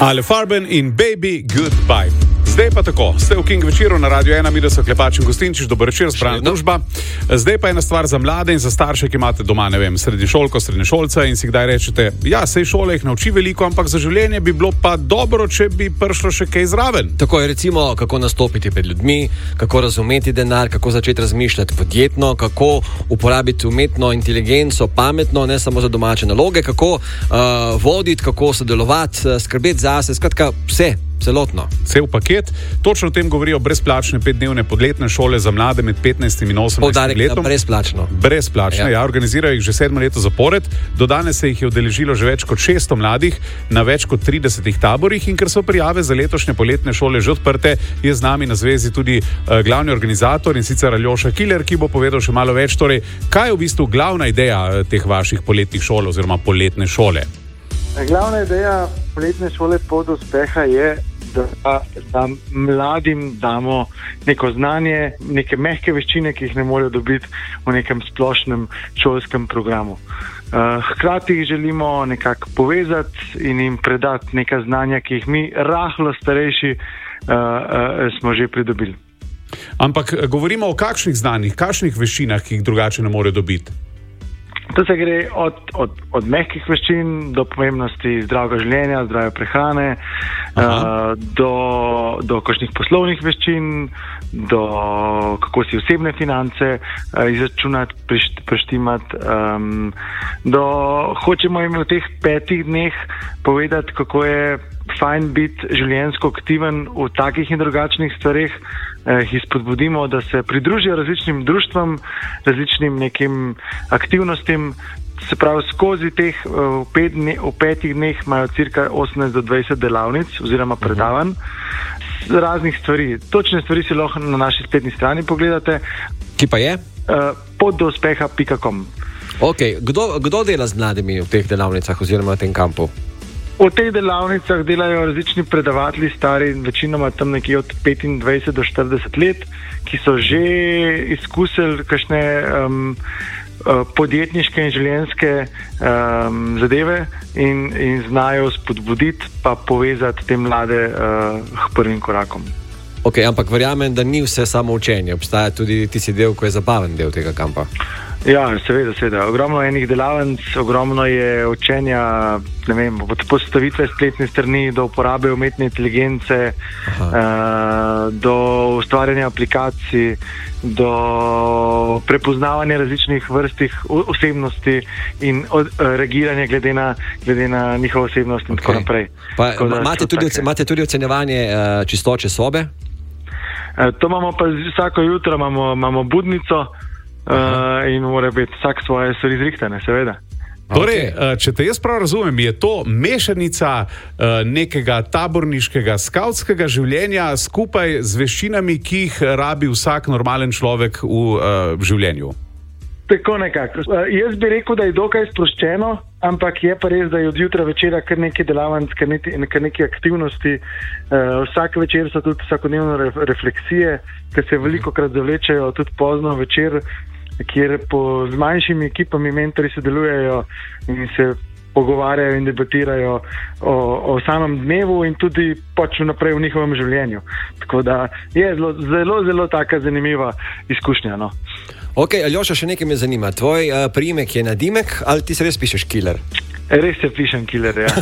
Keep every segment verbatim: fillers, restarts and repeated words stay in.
Ale Farben in Baby Goodbye. Zdaj pa tako, ste v King večeru na Radio ena, mi da so Klepač in Gostinčič, dober večer, zbrana družba. Zdaj pa ena stvar za mlade in za starše, ki imate doma, ne vem, srednješolko, srednješolca in si kdaj rečete, ja, sej šola jih nauči veliko, ampak za življenje bi bilo pa dobro, če bi prišlo še kaj zraven. Tako je, recimo, kako nastopiti pred ljudmi, kako razumeti denar, kako začeti razmišljati podjetno, kako uporabiti umetno inteligenco pametno, ne samo za domače naloge, kako uh, voditi, kako sodelovati, skrbeti zase, skratka vse. Celotno. Cel paket. Točno o tem govorijo brezplačne petdnevne podletne šole za mlade med petnajstim in osemnajstim letom. Brezplačno. Brezplačno, ja. ja. Organizirajo jih že sedmo leto zapored. Do danes se jih je udeležilo že več kot šeststo mladih na več kot tridesetih taborih in ker so prijave za letošnje poletne šole že odprte, je z nami na zvezi tudi uh, glavni organizator in sicer Aljoša Kiler, ki bo povedal še malo več. Torej, kaj je v bistvu glavna ideja uh, teh vaših poletnih šol oziroma poletne šole? Glavna ideja poletne šole Pot do uspeha je, da, da mladim damo neko znanje, neke mehke veščine, ki jih ne morejo dobiti v nekem splošnem šolskem programu. Uh, hkrati jih želimo nekako povezati in jim predati neka znanja, ki jih mi, rahlo starejši, uh, uh, smo že pridobili. Ampak govorimo o kakšnih znanjih, kakšnih veščinah, ki jih drugače ne morejo dobiti? To se gre od, od, od mehkih veščin do pomembnosti zdravega življenja, zdrave prehrane, uh, do, do kakšnih poslovnih veščin, do kako si osebne finance uh, izračunati, prišt, prištimati. Um, do, hočemo jim v teh petih dneh povedati, kako je fajn biti življenjsko aktiven v takih in drugačnih stvareh, eh, jih spodbudimo, da se pridružijo različnim društvom, različnim nekim aktivnostim, se pravi skozi teh eh, v, pet dne, v petih dneh imajo cirka osemnajst do dvajset delavnic oziroma predavanj z raznih stvari. Točne stvari si lahko na naši spletni strani pogledate. Ki pa je? Eh, pot do uspeha pika com. Ok, kdo, kdo dela z mladimi v teh delavnicah oziroma v tem kampu? V teh delavnicah delajo različni predavatelji, stari večinoma tam nekje od petindvajset do štirideset let, ki so že izkusili kakšne um, podjetniške in življenjske um, zadeve in, in znajo spodbuditi pa povezati te mlade uh, k prvim korakom. Ok, ampak verjamem, da ni vse samo učenje, obstaja tudi tisti del, ko je zabaven del tega kampa. Ja, seveda, seveda. Ogromno enih delavnic, ogromno je učenja, ne vem, od postavitve spletne strani do uporabe umetne inteligence, uh, do ustvarjanja aplikacij, do prepoznavanja različnih vrstih osebnosti in od, uh, reagiranja glede na, glede na njihovo osebnost in okay. tako naprej. Pa, tako da, imate, tudi, imate tudi ocenjevanje uh, čistoče sobe? Uh, to imamo pa vsako jutro, imamo, imamo budnico. Uh, in mora biti vsak svoje stvari zrihtane, seveda. Torej, okay. Če te jaz prav razumem, je to mešanica uh, nekega taborniškega, skavtskega življenja skupaj z veščinami, ki jih rabi vsak normalen človek v uh, življenju. Tako nekako. Uh, jaz bi rekel, da je dokaj sproščeno, ampak je pa res, da je od jutra večera kar nekaj delavnic, kar nekaj neki aktivnosti. Uh, vsak večer so tudi vsakodnevne re, refleksije, ki se veliko krat zavlečajo tudi pozno večer, kjer po, z manjšimi ekipami mentori sodelujejo in se pogovarjajo in debatirajo o, o samem dnevu in tudi pač naprej v njihovem življenju. Tako da je zelo, zelo, zelo taka zanimiva izkušnja. No. Ok, Aljoša, še nekaj me zanima. Tvoj uh, priimek je Nadimek ali ti se res pišeš Kiler? Res se pišem Kiler, ja.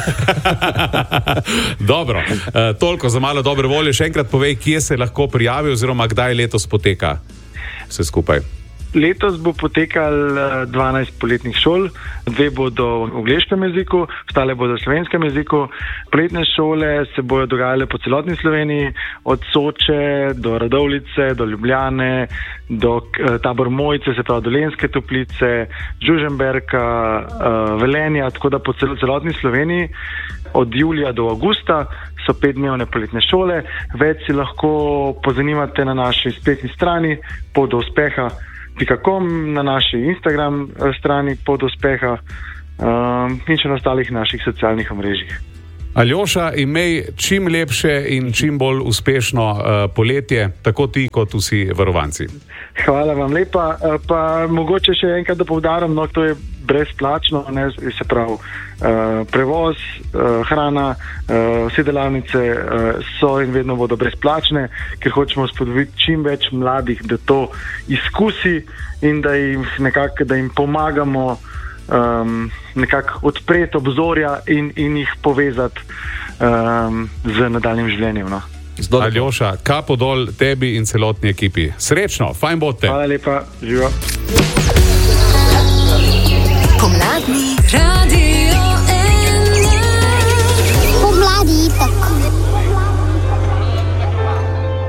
Dobro, uh, toliko za malo dobre volje. Še enkrat povej, kje se lahko prijavi oziroma kdaj letos poteka vse skupaj. Letos bo potekal dvanajst poletnih šol, dve bodo v angleškem jeziku, ostale bodo v slovenskem jeziku. Poletne šole se bodo dogajale po celotni Sloveniji, od Soče do Radovljice, do Ljubljane, do Tabor Mojce, se pravi Dolenjske Toplice, Žužemberka, Velenja, tako da po celotni Sloveniji. Od julija do avgusta so petdnevne poletne šole. Več si lahko pozanimate na naši spletni strani pot do uspeha pika com, na naši Instagram strani Pot do uspeha um, in še na ostalih naših socialnih omrežjih. Aljoša, imej čim lepše in čim bolj uspešno uh, poletje, tako ti kot vsi varovanci. Hvala vam lepa, uh, pa mogoče še enkrat da poudarim, no, to je brezplačno, ne, se pravi uh, prevoz, uh, hrana, uh, vse delavnice uh, so in vedno bodo brezplačne, ker hočemo spodbuditi čim več mladih, da to izkusi in da jim nekako, da jim pomagamo um, nekako odpreti obzorja in, in jih povezati um, z nadaljnjim življenjem. No. Aljoša, kapo dol tebi in celotni ekipi. Srečno, fajn bote. Hvala lepa, živo. Pomladni